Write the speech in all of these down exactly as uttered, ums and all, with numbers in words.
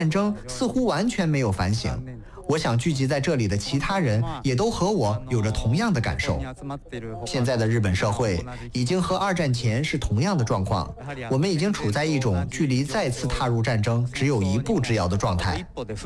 战争似乎完全没有反省。我想聚集在这里的其他人也都和我有着同样的感受。现在的日本社会已经和二战前是同样的状况，我们已经处在一种距离再次踏入战争只有一步之遥的状态。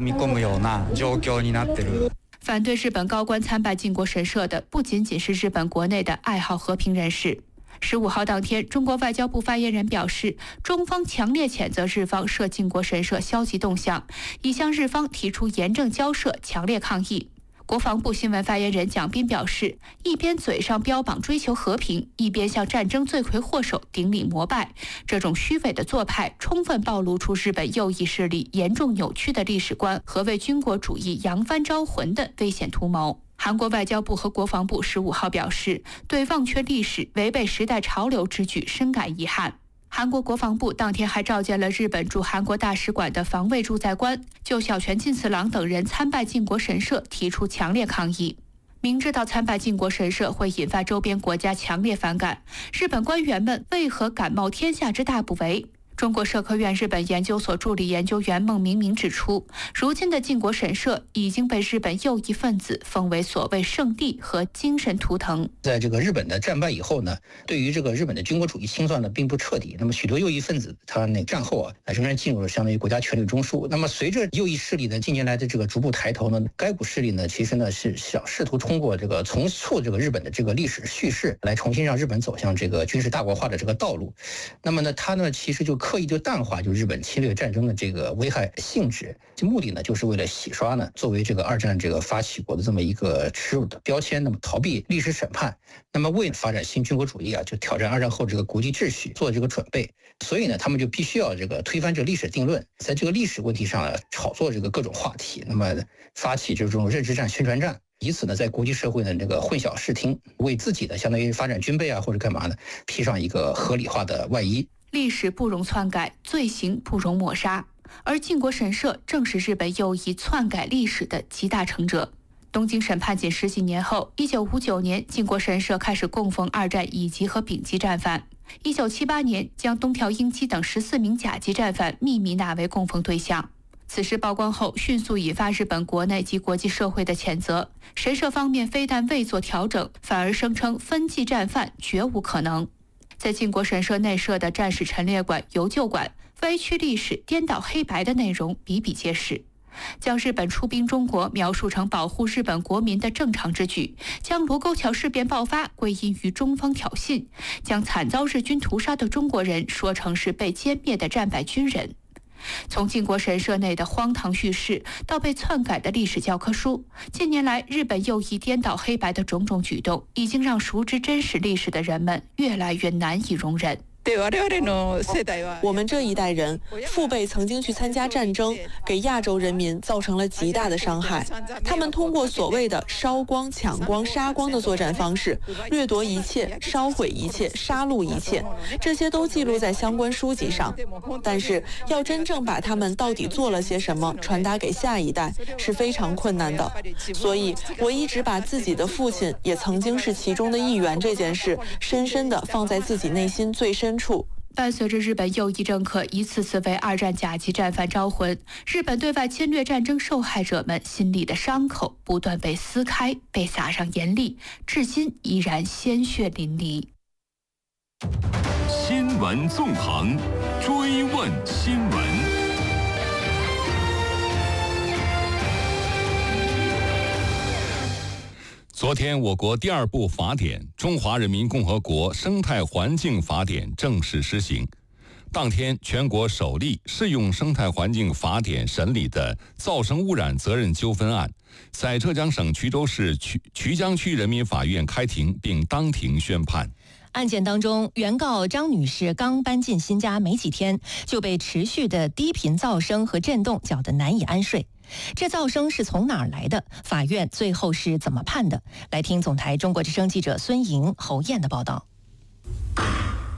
反对日本高官参拜靖国神社的不仅仅是日本国内的爱好和平人士。十五号当天，中国外交部发言人表示，中方强烈谴责日方涉靖国神社消极动向，已向日方提出严正交涉，强烈抗议。国防部新闻发言人蒋斌表示，一边嘴上标榜追求和平，一边向战争罪魁祸首顶礼膜拜，这种虚伪的做派充分暴露出日本右翼势力严重扭曲的历史观和为军国主义扬帆招魂的危险图谋。韩国外交部和国防部十五号表示，对忘却历史、违背时代潮流之举深感遗憾。韩国国防部当天还召见了日本驻韩国大使馆的防卫驻在官，就小泉进次郎等人参拜靖国神社提出强烈抗议。明知道参拜靖国神社会引发周边国家强烈反感，日本官员们为何敢冒天下之大不韪？中国社科院日本研究所助理研究员孟明明指出，如今的靖国神社已经被日本右翼分子封为所谓圣地和精神图腾。 在这个日本的战败以后呢，对于这个日本的军国主义清算呢并不彻底，那么许多右翼分子他那战后啊仍然进入了相当于国家权力中枢。那么随着右翼势力呢近年来的这个逐步抬头呢，该股势力呢其实呢是想试图通过这个重塑这个日本的这个历史叙事，来重新让日本走向这个军事大国化的这个道路。那么呢，他呢其实就刻意就淡化就日本侵略战争的这个危害性质，这目的呢就是为了洗刷呢作为这个二战这个发起国的这么一个耻辱的标签，那么逃避历史审判，那么为发展新军国主义啊，就挑战二战后这个国际秩序做这个准备。所以呢，他们就必须要这个推翻这个历史定论，在这个历史问题上啊炒作这个各种话题，那么发起这种认知战、宣传战。以此呢，在国际社会呢这个混淆视听，为自己的相当于发展军备啊或者干嘛呢，披上一个合理化的外衣。 历史不容篡改，罪行不容抹杀，而靖国神社正是日本右翼篡改历史的集大成者。东京审判仅十几年后，一九五九年，靖国神社开始供奉二战乙级和丙级战犯。一九七八年，将东条英机等十四名甲级战犯秘密纳为供奉对象。此事曝光后，迅速引发日本国内及国际社会的谴责。神社方面非但未做调整，反而声称分祭战犯绝无可能。在靖国神社内设的战史陈列馆、游旧馆，歪曲历史、颠倒黑白的内容比比皆是，将日本出兵中国描述成保护日本国民的正常之举，将卢沟桥事变爆发归因于中方挑衅，将惨遭日军屠杀的中国人说成是被歼灭的战败军人。从靖国神社内的荒唐叙事到被篡改的历史教科书，近年来日本右翼颠倒黑白的种种举动，已经让熟知真实历史的人们越来越难以容忍。 我们这一代人，父辈曾经去参加战争，给亚洲人民造成了极大的伤害。他们通过所谓的烧光、抢光、杀光的作战方式，掠夺一切、烧毁一切、杀戮一切，这些都记录在相关书籍上。但是，要真正把他们到底做了些什么传达给下一代，是非常困难的。所以，我一直把自己的父亲也曾经是其中的一员这件事，深深地放在自己内心最深。 伴随着日本右翼政客一次次为二战甲级战犯招魂，日本对外侵略战争受害者们心里的伤口不断被撕开，被撒上盐粒，至今依然鲜血淋漓。 新闻纵横，追问新闻。昨天，我国第二部法典《中华人民共和国生态环境法典》正式施行。当天，全国首例适用生态环境法典审理的噪声污染责任纠纷案，在浙江省衢州市衢衢江区人民法院开庭并当庭宣判。 案件当中，原告张女士刚搬进新家没几天，就被持续的低频噪声和震动搅得难以安睡。这噪声是从哪儿来的？法院最后是怎么判的？来听总台中国之声记者孙莹、侯燕的报道。 新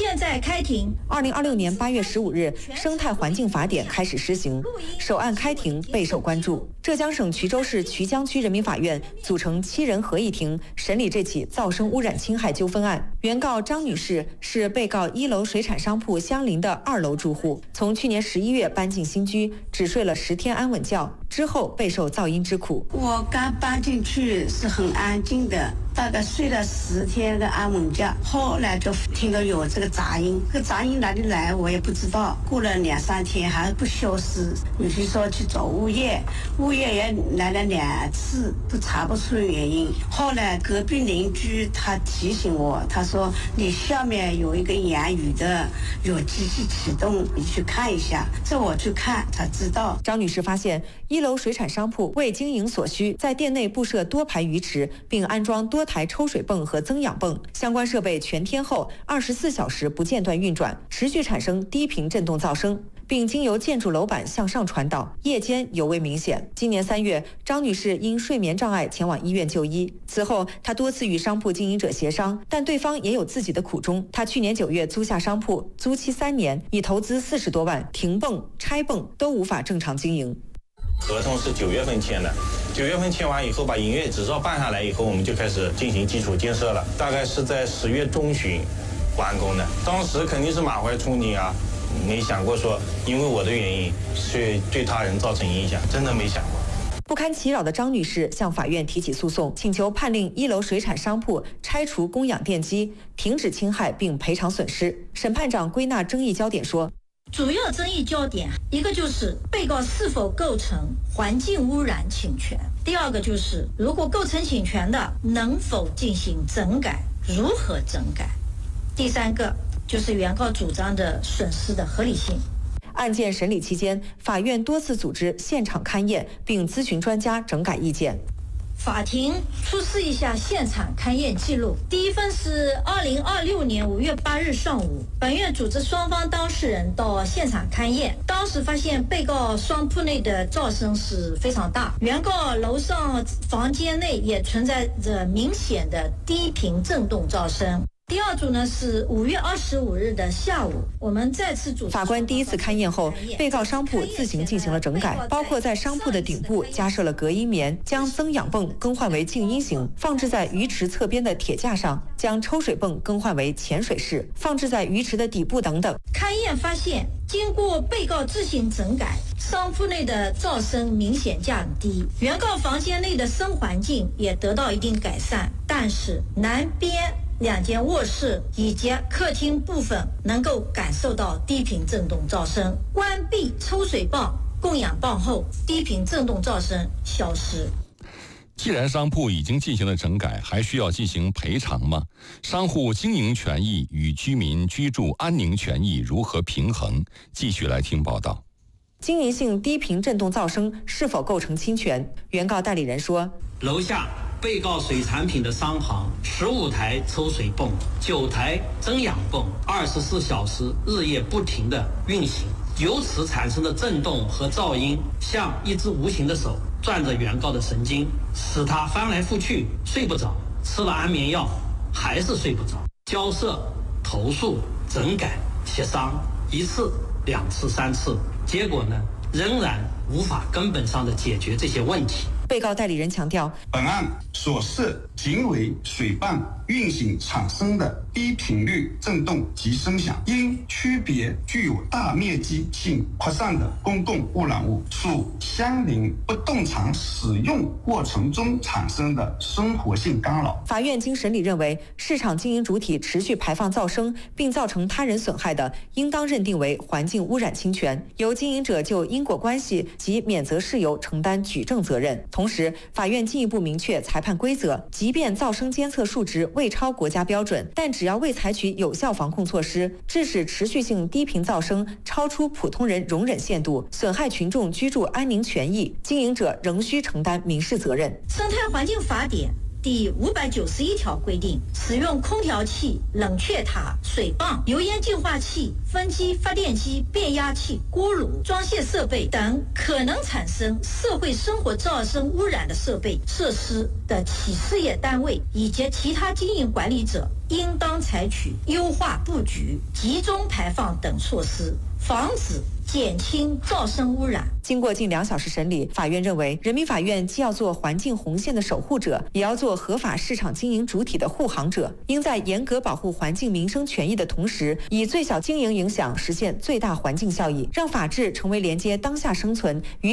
现在开庭。 二零二六年八月十五日，生态环境法典开始施行，首案开庭备受关注。浙江省衢州市衢江区人民法院组成七人合议庭审理这起噪声污染侵害纠纷案。原告张女士是被告一楼水产商铺相邻的二楼住户，从去年十一月搬进新居，只睡了十天安稳觉，之后备受噪音之苦。 我刚搬进去是很安静的，大概睡了十天的安稳觉，后来就听到有这个杂音，这个杂音哪里来我也不知道。过了两三天还不消失，女婿说去找物业，物业也来了两次，都查不出原因。后来隔壁邻居他提醒我，他说你下面有一个养鱼的，有机器启动，你去看一下。这我去看才知道。 张女士发现一楼水产商铺为经营所需，在店内布设多排鱼池，并安装多台抽水泵和增氧泵，相关设备全天候二十四小时不间断运转，持续产生低频振动噪声，并经由建筑楼板向上传导，夜间尤为明显。今年三月，张女士因睡眠障碍前往医院就医，此后她多次与商铺经营者协商，但对方也有自己的苦衷。她去年九月租下商铺，租期三年，已投资四十多万，停泵、拆泵都无法正常经营。 合同是九月份签的，九月份签完以后，把营业执照办下来以后，我们就开始进行基础建设了，大概是在十月中旬完工的。当时肯定是满怀憧憬啊，没想过说因为我的原因去对他人造成影响，真的没想过。 不堪其扰的张女士向法院提起诉讼，请求判令一楼水产商铺拆除供氧电机，停止侵害并赔偿损失。审判长归纳争议焦点说， 主要争议焦点一个就是被告是否构成环境污染侵权，第二个就是如果构成侵权的能否进行整改，如何整改，第三个就是原告主张的损失的合理性。 案件审理期间，法院多次组织现场勘验，并咨询专家整改意见。 法庭出示一下现场勘验记录。第一份是二零二六年五月八日上午，本院组织双方当事人到现场勘验，当时发现被告商铺内的噪声是非常大，原告楼上房间内也存在着明显的低频振动噪声。第二组呢是五月二十五日的下午，我们再次组织。 法官第一次勘验后，被告商铺自行进行了整改，包括在商铺的顶部加设了隔音棉，将增氧泵更换为静音型，放置在鱼池侧边的铁架上，将抽水泵更换为潜水式，放置在鱼池的底部等等。 勘验发现，经过被告自行整改，商铺内的噪声明显降低，原告房间内的声环境也得到一定改善，但是南边两间卧室以及客厅部分能够感受到低频振动噪声。关闭抽水泵、供氧泵后，低频振动噪声消失。 既然商铺已经进行了整改，还需要进行赔偿吗？商户经营权益与居民居住安宁权益如何平衡？继续来听报道。 经营性低频振动噪声是否构成侵权？原告代理人说， 楼下被告水产品的商行十五台抽水泵、九台增氧泵，二十四小时日夜不停地运行，由此产生的震动和噪音，像一只无形的手攥着原告的神经，使他翻来覆去睡不着，吃了安眠药还是睡不着。交涉、投诉、整改、协商，一次、两次、三次，结果呢，仍然无法根本上的解决这些问题。 被告代理人强调， 本案所涉仅为水泵运行产生的低频率振动及声响，因区别具有大面积性扩散的公共污染物，属相邻不动产使用过程中产生的生活性干扰。 法院经审理认为，市场经营主体持续排放噪声并造成他人损害的，应当认定为环境污染侵权，由经营者就因果关系及免责事由承担举证责任。同时，法院进一步明确裁判规则，即便噪声监测数值未超国家标准，但只要未采取有效防控措施，致使持续性低频噪声超出普通人容忍限度，损害群众居住安宁权益，经营者仍需承担民事责任。 生态环境法典第五百九十一条规定，使用空调器、冷却塔、水泵、油烟净化器、分机、发电机、变压器、锅炉、装卸设备等可能产生社会生活噪声污染的设备、设施的企事业单位以及其他经营管理者，应当采取优化布局、集中排放等措施，防止减轻噪声污染。 经过近两小时审理，法院认为，人民法院既要做环境红线的守护者，也要做合法市场经营主体的护航者，应在严格保护环境民生权益的同时，以最小经营影响实现最大环境效益，让法治成为连接当下生存与